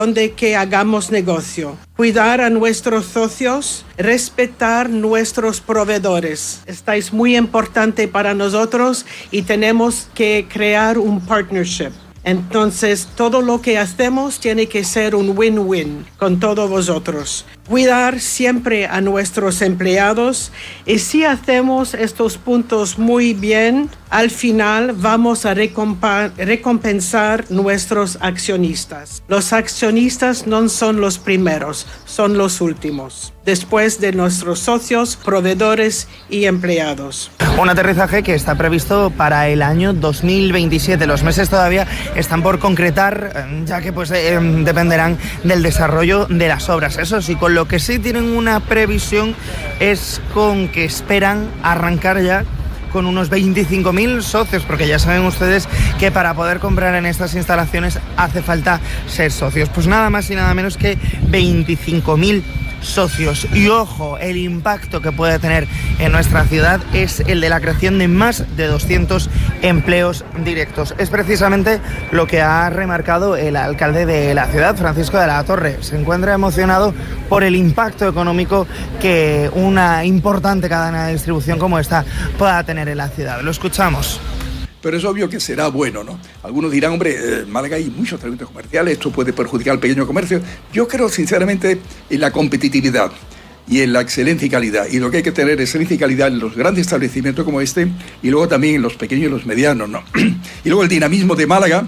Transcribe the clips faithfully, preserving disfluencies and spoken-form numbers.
donde que hagamos negocio. Cuidar a nuestros socios, respetar nuestros proveedores. Esta es muy importante para nosotros y tenemos que crear un partnership. Entonces, todo lo que hacemos tiene que ser un win-win con todos vosotros. Cuidar siempre a nuestros empleados y si hacemos estos puntos muy bien, al final vamos a recompa- recompensar nuestros accionistas. Los accionistas no son los primeros, son los últimos, después de nuestros socios, proveedores y empleados. Un aterrizaje que está previsto para el año dos mil veintisiete. Los meses todavía están por concretar, ya que pues eh, dependerán del desarrollo de las obras. Eso sí, con lo que sí tienen una previsión es con que esperan arrancar ya con unos veinticinco mil socios, porque ya saben ustedes que para poder comprar en estas instalaciones hace falta ser socios. Pues nada más y nada menos que veinticinco mil socios. Y ojo, el impacto que puede tener en nuestra ciudad es el de la creación de más de doscientos empleos directos. Es precisamente lo que ha remarcado el alcalde de la ciudad, Francisco de la Torre. Se encuentra emocionado por el impacto económico que una importante cadena de distribución como esta pueda tener en la ciudad. Lo escuchamos. Pero es obvio que será bueno, ¿no? Algunos dirán, hombre, en Málaga hay muchos establecimientos comerciales, esto puede perjudicar al pequeño comercio. Yo creo, sinceramente, en la competitividad y en la excelencia y calidad. Y lo que hay que tener es excelencia y calidad en los grandes establecimientos como este y luego también en los pequeños y los medianos, ¿no? Y luego el dinamismo de Málaga,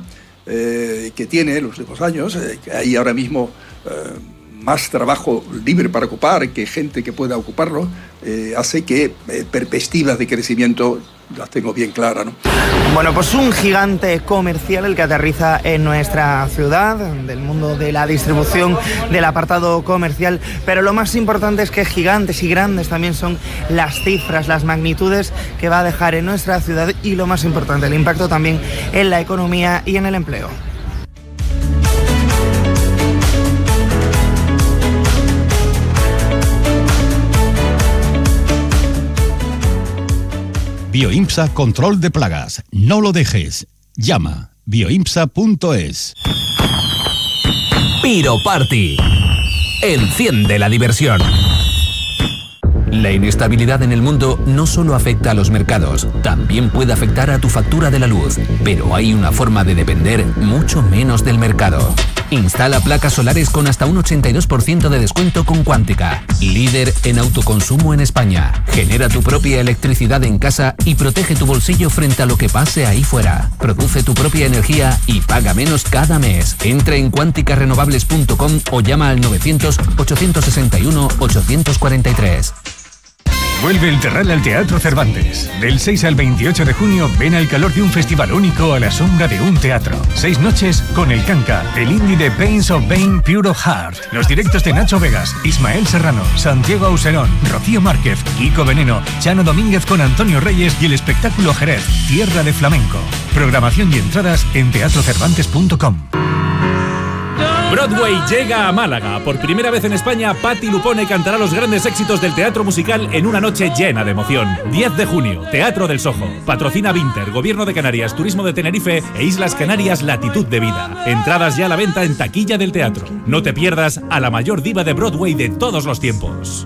eh, que tiene los últimos años, eh, que hay ahora mismo eh, más trabajo libre para ocupar que gente que pueda ocuparlo, eh, hace que eh, perspectivas de crecimiento las tengo bien claras, ¿no? Bueno, pues un gigante comercial el que aterriza en nuestra ciudad, del mundo de la distribución, del apartado comercial, pero lo más importante es que gigantes y grandes también son las cifras, las magnitudes que va a dejar en nuestra ciudad y lo más importante, el impacto también en la economía y en el empleo. Bioimpsa Control de Plagas. No lo dejes. Llama bioimpsa punto es. Piro Party. Enciende la diversión. La inestabilidad en el mundo no solo afecta a los mercados, también puede afectar a tu factura de la luz. Pero hay una forma de depender mucho menos del mercado. Instala placas solares con hasta un ochenta y dos por ciento de descuento con Cuántica, líder en autoconsumo en España. Genera tu propia electricidad en casa y protege tu bolsillo frente a lo que pase ahí fuera. Produce tu propia energía y paga menos cada mes. Entra en cuántica renovables punto com o llama al novecientos, ochocientos sesenta y uno, ochocientos cuarenta y tres. Vuelve el Terral al Teatro Cervantes. Del seis al veintiocho de junio, ven al calor de un festival único a la sombra de un teatro. Seis noches con El Canca, el indie de Pains of Pain Pure of Heart. Los directos de Nacho Vegas, Ismael Serrano, Santiago Auserón, Rocío Márquez, Kiko Veneno, Chano Domínguez con Antonio Reyes y el espectáculo Jerez, Tierra de Flamenco. Programación y entradas en teatro cervantes punto com. Broadway llega a Málaga. Por primera vez en España, Patti Lupone cantará los grandes éxitos del teatro musical en una noche llena de emoción. diez de junio, Teatro del Sojo. Patrocina Vinter, Gobierno de Canarias, Turismo de Tenerife e Islas Canarias Latitud de Vida. Entradas ya a la venta en taquilla del teatro. No te pierdas a la mayor diva de Broadway de todos los tiempos.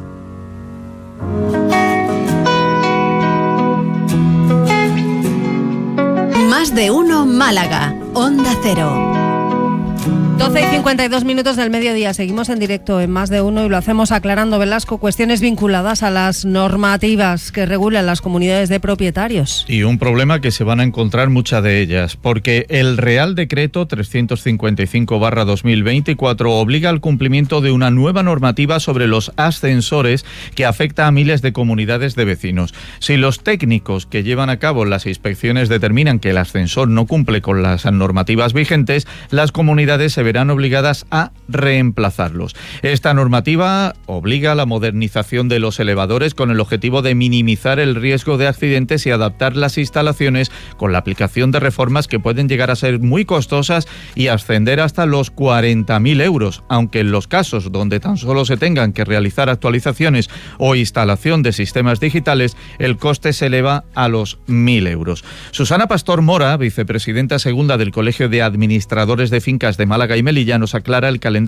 Más de uno Málaga, Onda Cero. doce y cincuenta y dos minutos del mediodía. Seguimos en directo en Más de Uno y lo hacemos aclarando, Velasco, cuestiones vinculadas a las normativas que regulan las comunidades de propietarios. Y un problema que se van a encontrar muchas de ellas, porque el Real Decreto trescientos cincuenta y cinco barra dos mil veinticuatro obliga al cumplimiento de una nueva normativa sobre los ascensores que afecta a miles de comunidades de vecinos. Si los técnicos que llevan a cabo las inspecciones determinan que el ascensor no cumple con las normativas vigentes, las comunidades se verán obligadas a reemplazarlos. Esta normativa obliga a la modernización de los elevadores con el objetivo de minimizar el riesgo de accidentes y adaptar las instalaciones con la aplicación de reformas que pueden llegar a ser muy costosas y ascender hasta los cuarenta mil euros, aunque en los casos donde tan solo se tengan que realizar actualizaciones o instalación de sistemas digitales, el coste se eleva a los mil euros. Susana Pastor Mora, vicepresidenta segunda del Colegio de Administradores de Fincas de Málaga y Melilla nos aclara el calendario